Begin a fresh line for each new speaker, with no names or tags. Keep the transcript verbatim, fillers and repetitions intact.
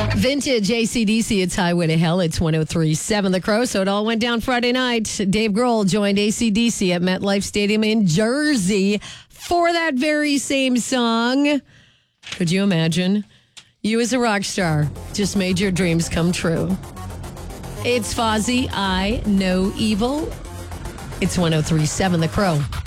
Vintage A C D C, it's Highway to Hell. It's one oh three point seven The Crow. So it all went down Friday night. Dave Grohl joined A C D C at MetLife Stadium in Jersey for that very same song. Could you imagine? You as a rock star just made your dreams come true. It's Fozzy, I Know Evil. It's one oh three point seven The Crow.